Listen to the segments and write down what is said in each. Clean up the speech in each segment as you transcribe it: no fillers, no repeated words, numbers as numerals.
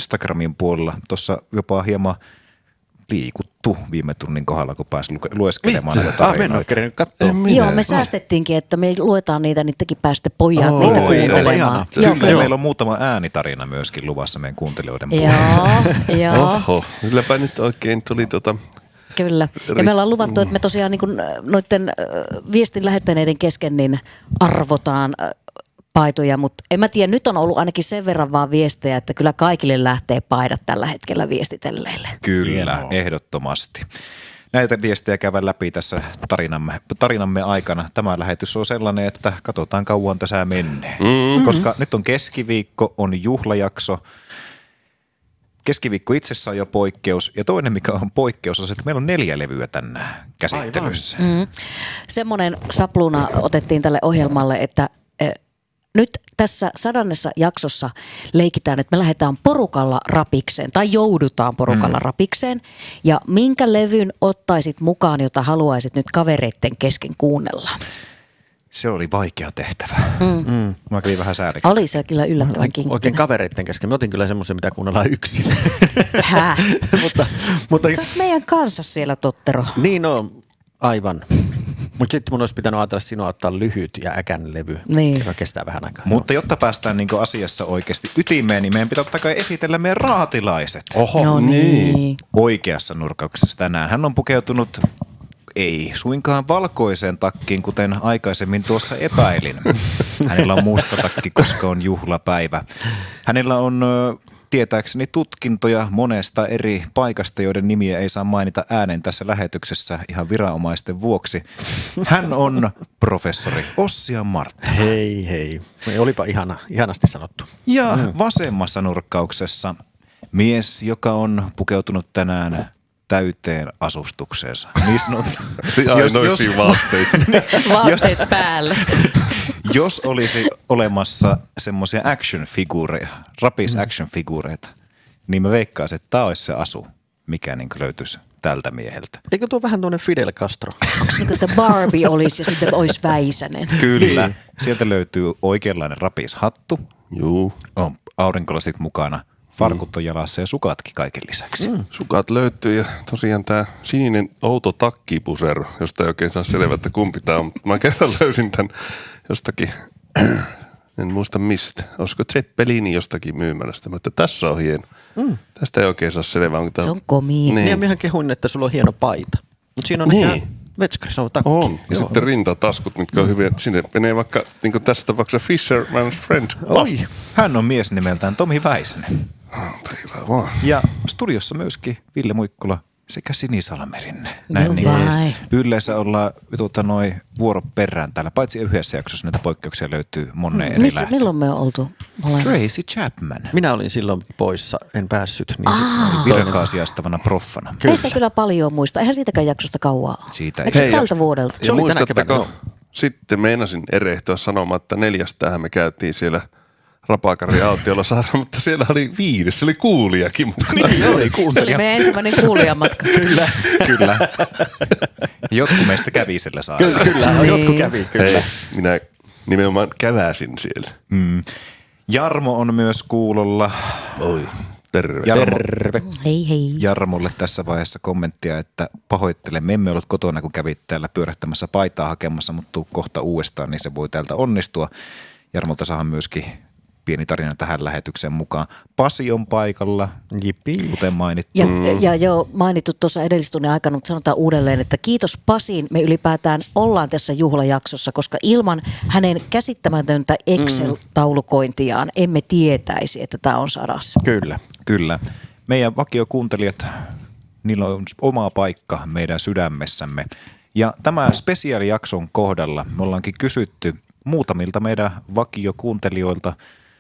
Instagramin puolella. Tuossa jopa hieman liikuttu viime tunnin kohdalla, kun pääsi lueskelemaan näitä tarinoita. Joo, me säästettiinkin, että me luetaan niitä, niin tekin päästä pojat niitä kuuntelemaan. Joo, meillä on muutama äänitarina myöskin luvassa meidän kuuntelijoiden puolella. Joo. Oho, kylläpä nyt oikein tuli Kyllä. Ja me ollaan luvattu, että me tosiaan niin noiden viestin lähettäneiden kesken niin arvotaan paitoja, mutta en mä tiedä, nyt on ollut ainakin sen verran vaan viestejä, että kyllä kaikille lähtee paidat tällä hetkellä viestitelleille. Kyllä, ehdottomasti. Näitä viestejä käydään läpi tässä tarinamme aikana. Tämä lähetys on sellainen, että katsotaan kauan tässä menee. Koska nyt on keskiviikko, on juhlajakso. Keskiviikko itsessään on jo poikkeus. Ja toinen, mikä on poikkeus, on se, että meillä on 4 levyä tänään käsittelyssä. Semmoinen sapluuna otettiin tälle ohjelmalle, että nyt tässä 100. jaksossa leikitään, että me lähdetään porukalla rapikseen tai joudutaan porukalla rapikseen. Ja minkä levyn ottaisit mukaan, jota haluaisit nyt kavereitten kesken kuunnella? Se oli vaikea tehtävä. Mä kävin vähän sääliksi. Oli se kyllä yllättävän kinkkinen. Oikein kavereitten kesken. Mä otin kyllä semmoisen, mitä kuunnellaan yksin. mutta sä oot meidän kanssa siellä, Tottero. Niin on, aivan. Mutta sitten mun olisi pitänyt ajatella sinua ottaa lyhyt ja äkän levy, joka kestää vähän aikaa. Mutta jotta päästään niinku asiassa oikeasti ytimeen, niin meidän pitää ottaa kai esitellä meidän raatilaiset. Oho, no niin. Oikeassa nurkauksessa tänään. Hän on pukeutunut ei suinkaan valkoiseen takkiin, kuten aikaisemmin tuossa epäilin. Hänellä on musta takki, koska on juhlapäivä. Hänellä on tietääkseni tutkintoja monesta eri paikasta, joiden nimiä ei saa mainita ääneen tässä lähetyksessä ihan viranomaisten vuoksi. Hän on professori Ossia Marttila. Hei. Olipa ihanasti sanottu. Ja vasemmassa nurkkauksessa mies, joka on pukeutunut tänään täyteen asustukseensa. Vaatteet päälle. Jos olisi olemassa semmoisia action-figuureja, rapis-action-figuureita, niin mä veikkaisin, että tämä olisi se asu, mikä niin löytyisi tältä mieheltä. Eikö tuo vähän tuonne Fidel Castro? Onko niin kuin, että Barbie olisi ja sitten olisi Väisänen? Kyllä. Sieltä löytyy oikeanlainen rapis-hattu. Juu. On aurinkolasit mukana. Farkut on jalassa ja sukatkin kaiken lisäksi. Sukat löytyy ja tosiaan tämä sininen outo takkipusero, josta ei oikein saa selvä, että kumpi tämä on. Mä kerran löysin tämän jostakin, en muista mistä. Olisiko Zeppelini jostakin myymälästä, mutta tässä on hieno. Tästä ei oikein saa selvä. Se on komia. Niin ja mehän kehuin, että sulla on hieno paita. Mutta siinä on ihan vetskari, se on takki. On. Ja sitten rintataskut, mitkä on hyviä. Sinne menee vaikka, niin kuin tässä tapauksessa Fisherman's Friend. Oi. Hän on mies nimeltään Tomi Väisänen. Päivää vaan. Ja studiossa myöskin Ville Muikkula sekä Sini Salmerinne. Näin niin yleensä ollaan vuoro perään täällä. Paitsi yhdessä jaksossa näitä poikkeuksia löytyy moneen eri lähtöön. Milloin me on oltu? Tracy Chapman. Minä olin silloin poissa, en päässyt. Niin virka-asiastavana proffana. Meistä kyllä paljon muista. Eihän siitäkään jaksosta kauaa. Siitä ei. Eikö tältä vuodelta? Ja muistatteko, sitten meinasin erehtyä sanomaan, että 4. me käytiin siellä Rapakari autiolla saada, mutta siellä oli 5, se oli kuulijakin mukana. Niin oli kuulija. Se oli meidän ensimmäinen kuulijamatka. Kyllä. Jotkut meistä kävi sillä saarella. Kyllä, jotkut kävi, kyllä. Hei, minä nimenomaan käväsin siellä. Jarmo on myös kuulolla. Oi, terve. Terve. Hei. Jarmolle tässä vaiheessa kommenttia, että pahoittelen. Me emme ollut kotona, kun kävit täällä pyörähtämässä paitaa hakemassa, mutta tuu kohta uudestaan, niin se voi täältä onnistua. Jarmolta saadaan myöskin pieni tarina tähän lähetykseen mukaan. Pasi on paikalla, kuten mainittu. Ja jo mainittu tuossa edellistunnin aikana, mutta sanotaan uudelleen, että kiitos Pasiin. Me ylipäätään ollaan tässä juhlajaksossa, koska ilman hänen käsittämätöntä Excel-taulukointiaan emme tietäisi, että tämä on 100. Kyllä. Meidän vakiokuuntelijat, niillä on oma paikka meidän sydämessämme. Ja tämä spesiaalijakson kohdalla me ollaankin kysytty muutamilta meidän vakiokuuntelijoilta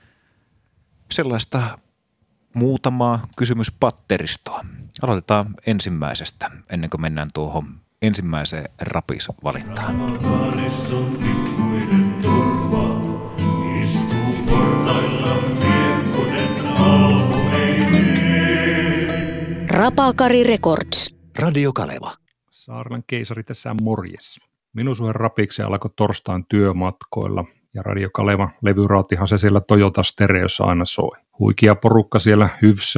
sellaista muutamaa kysymyspatteristoa. Aloitetaan ensimmäisestä, ennen kuin mennään tuohon ensimmäiseen rapisvalintaan. Rapakari Records. Radio Kaleva. Saarlan keisari tässä morjes. Minun suhde rapikseen alkoi torstain työmatkoilla ja Radio Kaleva levyraatihan se siellä Toyota Stereossa aina soi. Huikia porukka siellä hyvssä